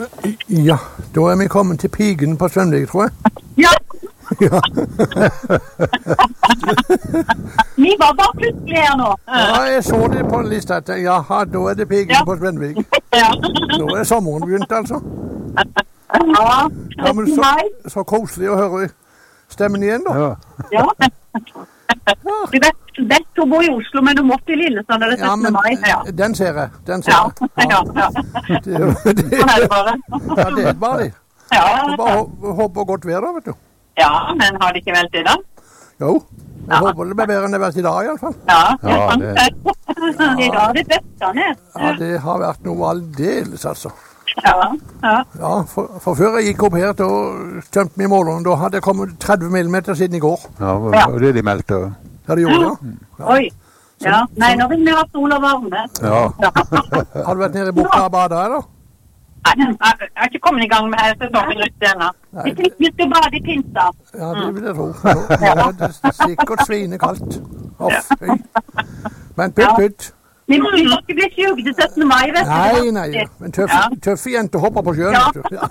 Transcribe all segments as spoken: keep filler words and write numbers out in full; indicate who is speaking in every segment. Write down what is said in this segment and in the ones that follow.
Speaker 1: Ja, da er vi kommet til pigen på Svendvik, tror jeg.
Speaker 2: Ja.
Speaker 1: Ja.
Speaker 2: Vi var bare plutselig her nå.
Speaker 1: Ja, jeg så det på lista. Jaha, da er det pigen ja. På Svendvik.
Speaker 2: Ja.
Speaker 1: Nå er sommeren begynt, altså.
Speaker 2: Ja,
Speaker 1: ja men så, så koselig å høre stemmen igjen, da.
Speaker 2: Ja. Ja. Du vet, vet du bor i Oslo, men du måtte i Lillesand, eller syttende
Speaker 1: ja,
Speaker 2: mai. Ja,
Speaker 1: den ser jeg, den ser jeg.
Speaker 2: Ja, ja, ja.
Speaker 1: Det, det, det,
Speaker 2: sånn er det bare.
Speaker 1: Ja, det er bare det.
Speaker 2: Ja.
Speaker 1: Du bare håper godt vær da, vet du.
Speaker 2: Ja, men har det ikke vært i dag?
Speaker 1: Jo, jeg ja. håper det blir bedre enn det har vært i dag i alle fall.
Speaker 2: Ja, det er sant. Ja, det... I dag er det beste ned.
Speaker 1: Ja, det har vært noe aldeles, altså.
Speaker 2: Ja, ja.
Speaker 1: Ja, for, for før jeg gikk opp her til å tømte meg i måleren, da hadde jeg kommet tretti millimeter siden i går.
Speaker 3: Ja, det var det de meldte.
Speaker 1: Ja, det gjorde det,
Speaker 2: ja. Oi, ja. Så, nei, nå vil vi ha sol og varme.
Speaker 3: Ja.
Speaker 1: Har du vært nede i Bukta og badet, eller?
Speaker 2: Nei, jeg har ikke kommet i gang med sesongen ut ennå. Vi skal bade i pinsa.
Speaker 1: Ja, det vil jeg tro. Nå er det sikkert svinekaldt. Å, fy. Men putt, putt.
Speaker 2: Vi må jo ikke bli sjukt til syttende mai, vet du.
Speaker 1: Nei, nei, men tøffe, ja. tøffe jenter hopper på sjøen, vet du. Ja.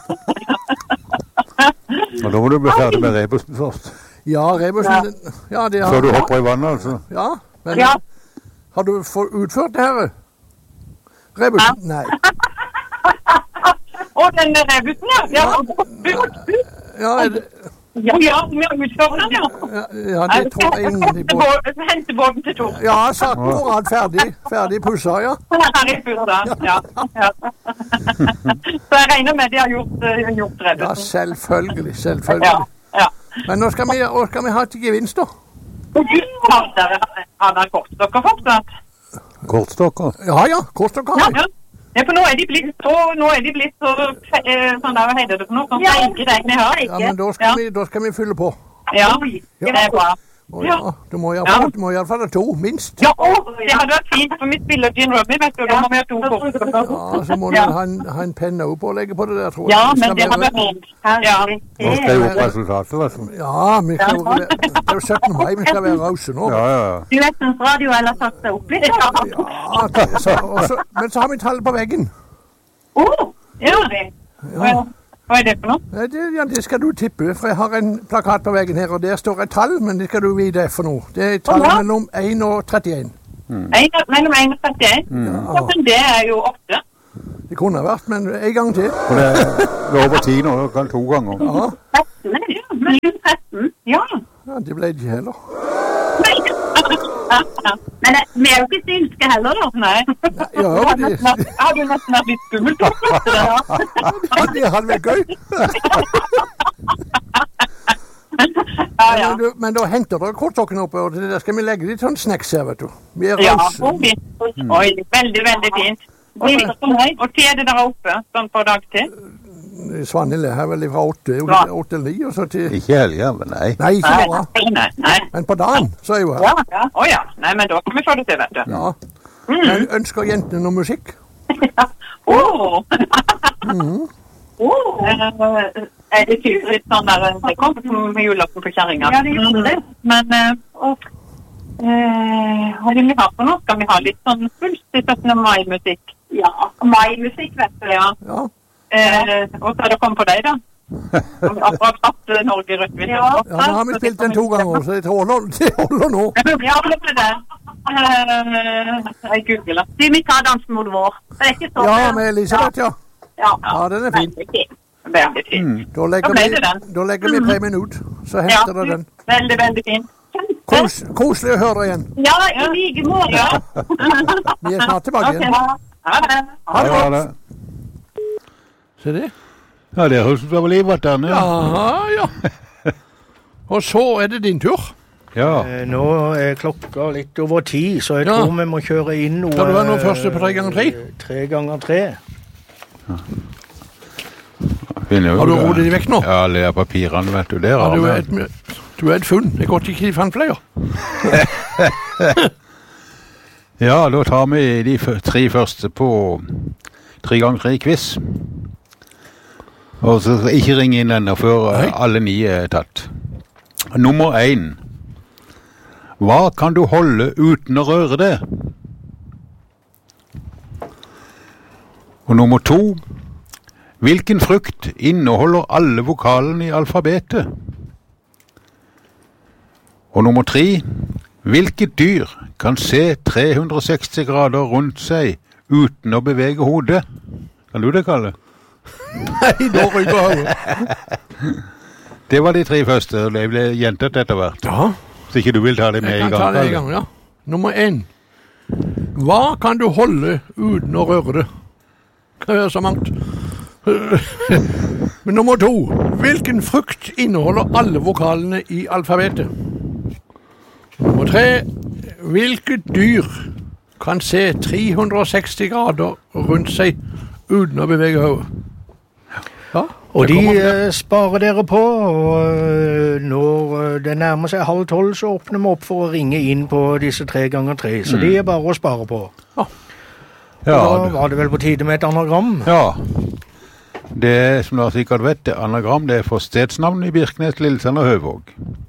Speaker 3: Og da må du bli ferdig med rebusen først.
Speaker 1: Ja, rebusen, ja, det har...
Speaker 3: Før du hopper i vannet, altså.
Speaker 1: Ja, men
Speaker 2: ja.
Speaker 1: Har du utført det her? Rebusen? Ja. Nei.
Speaker 2: Og den rebusen, ja. Ja,
Speaker 1: ja er det...
Speaker 2: Ja, ja, vi har utført den, ja.
Speaker 1: Ja, ja det tror jeg egentlig på.
Speaker 2: Hente båten til Tor.
Speaker 1: Ja, satt moral ferdig, ferdig pusset, ja.
Speaker 2: Ferdig pusset, ja. Ja. Så jeg regner med de har gjort, uh, gjort rebusen.
Speaker 1: Ja, selvfølgelig, selvfølgelig.
Speaker 2: Ja, ja.
Speaker 1: Men nå skal vi, nå skal vi ha til gevinst, da.
Speaker 2: Har dere, har dere kortstokker fortsatt?
Speaker 3: Kortstokker?
Speaker 1: Ja, ja, kortstokker har vi.
Speaker 2: Ja, ja. Ja, for nå er de blitt så, nå er de blitt så, eh, sånn der, hva heter det for noe? Sånn ja, feike deg med her.
Speaker 1: Ja, men da skal, ja. Vi, da skal vi fylle på.
Speaker 2: Ja, det er bra.
Speaker 1: Oh, ja. Du må i hvert fall ha to, minst.
Speaker 2: Ja, å, det hadde vært fint, for vi spiller Gin Rugby, vet du, da må vi ha to kortstokker.
Speaker 1: Ja, så må du ja. ha, en, ha en penne opp og legge på det der, tror jeg.
Speaker 2: Ja, men det har vært fint. Ja.
Speaker 3: Nå skal jeg opp resultatet, vet du.
Speaker 1: Ja, vi skal, det er jo syttende mai, vi skal være rause nå.
Speaker 3: Ja, ja, ja.
Speaker 2: Du vet, en radio eller satt det opp litt.
Speaker 1: Ja, det, så, så, men så har vi tallet på veggen.
Speaker 2: Å, oh, gjør vi? Ja. Hva er det for noe?
Speaker 1: Ja det, ja, det skal du tippe, for jeg har en plakat på veggen her, og der står et tall, men det skal du vite for noe. Det er tallet oh, ja. mellom én og trettien.
Speaker 2: Mm. Mellom én og trettien? Mm. Ja, men det er jo åtte.
Speaker 1: Det kunne ha vært, men en gang til.
Speaker 3: Og det er over ti nå, det kan to ganger.
Speaker 1: Ja.
Speaker 2: tretten, ja. Mellom tretten, ja.
Speaker 1: Ja, det ble det ikke heller.
Speaker 2: Men vi er jo ikke synske heller, da. Nei.
Speaker 1: Ja, ja, det...
Speaker 2: Jeg hadde jo nesten vært litt skummelt å flytte det, da.
Speaker 1: Ja, det hadde vært gøy.
Speaker 2: Ja, ja.
Speaker 1: Men, du, men da henter dere kortstokken oppe, og der skal vi legge litt sånn snacks her, vet du. Vi er
Speaker 2: ja,
Speaker 1: raus.
Speaker 2: mm. Oi, veldig, veldig fint. Og tid er det der oppe, sånn på dagtid?
Speaker 1: Svanhild er her vel fra åtte, åtte eller ni, og så til...
Speaker 3: Ikke helger, men nei.
Speaker 1: Nei, ikke bra.
Speaker 2: Nei, nei, nei.
Speaker 1: Men på dagen, så er jo her.
Speaker 2: Ja, ja. Å ja. Nei, men da kan vi få det til, vet du.
Speaker 1: Ja. Mm. Men ønsker jentene noe musikk?
Speaker 2: Ja. Åh!
Speaker 1: Mhm.
Speaker 2: Åh! Er det tydelig litt sånn der, det kommer som julaften på kjerringa. Ja, det gjør det. Men, åh, hva vil vi ha på nå? Skal vi ha litt sånn fullstig syttende mai-musikk? Ja, mai-musikk, vet du. Ja.
Speaker 1: Ja.
Speaker 2: Eh, og så er det kommet på deg da akkurat tatt Norge rødt ja.
Speaker 1: Ja, nå har vi spilt den to ganger så det holder, det holder nå
Speaker 2: ja, det er det eh, jeg googler du vil ta dansen vår det er ikke så
Speaker 1: ja, med Elisabeth, ja
Speaker 2: ja,
Speaker 1: ja den er fin
Speaker 2: veldig fin
Speaker 1: mm. da legger da vi, da legger vi premien ut så henter ja, den
Speaker 2: veldig, veldig fin
Speaker 1: Kos, koselig å høre deg igjen
Speaker 2: ja, i like måte ja.
Speaker 1: Vi er snart tilbake igjen
Speaker 2: okay. Ha det
Speaker 3: Ha det, ha det.
Speaker 1: Se det?
Speaker 3: Ja, det høres ut av livet der nede.
Speaker 1: Ja, ja. Og så er det din tur.
Speaker 3: Ja.
Speaker 4: Eh, nå er klokka litt over ti, så jeg ja. tror vi må kjøre inn noe...
Speaker 1: Skal du være noe første på tre ganger tre?
Speaker 4: Tre ganger tre.
Speaker 3: Ja. Har
Speaker 1: du rodet de vekk nå?
Speaker 3: Ja, alle er papirene, vet du. Der
Speaker 1: ja,
Speaker 3: har
Speaker 1: du,
Speaker 3: vi.
Speaker 1: er et, du er et funn. Det er godt ikke de fant flere.
Speaker 3: Ja, da tar vi de tre første på tre ganger tre quiz. Og så ikke ring inn enda før Nei. alle ni er tatt. Nummer én. Hva kan du holde uten å røre det? Og nummer to. Hvilken frukt inneholder alle vokalene i alfabetet? Og nummer tre, hvilket dyr kan se tre hundre og seksti grader rundt seg uten å bevege hodet? Kan du det, Kalle?
Speaker 1: Nei, da ryker jeg.
Speaker 3: Det var de tre første, og det ble gjentet etter hvert.
Speaker 1: Ja.
Speaker 3: Så ikke du vil ta det med i gang.
Speaker 1: Jeg kan ta det i gang, ja. Nummer en. Hva kan du holde uten å røre det? Kan være så mangt. Men nummer to. Hvilken frukt inneholder alle vokalene i alfabetet? Nummer tre. Hvilket dyr kan se tre hundre og seksti grader rundt seg uten å bevege hodet? Ja,
Speaker 4: og de uh, sparer dere på, og når det nærmer seg halv tolv, så åpner vi opp for å ringe inn på disse tre ganger tre, så mm. de er bare å spare på. Ja.
Speaker 3: Ja,
Speaker 4: da var det vel på tide med et anagram.
Speaker 3: Ja, det som dere sikkert vet, det anagram, det er for stedsnavn i Birkenes, Lillesand og Høvåg.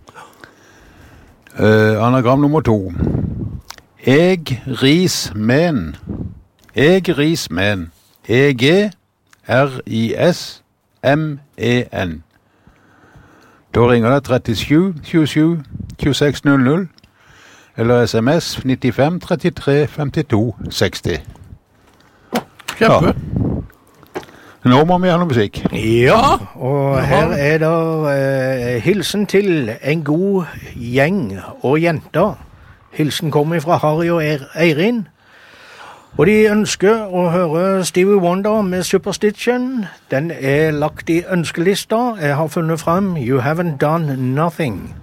Speaker 3: Uh, anagram nummer to. Eg ris men. Eg ris men. E G R I S M E N. Da ringer det trettisju tjuesju tjueseks null null eller sms nittifem trettitre femtito seksti.
Speaker 1: Kjempe.
Speaker 3: Ja. Nå må vi ha noe musikk.
Speaker 4: Ja, og her er det eh, hilsen til en god gjeng og jenter. Hilsen kommer fra Harry og Eirin. Og de ønsker å høre Stevie Wonder med Superstition. Den er lagt i ønskelista. Jeg har funnet frem You Haven't Done Nothing.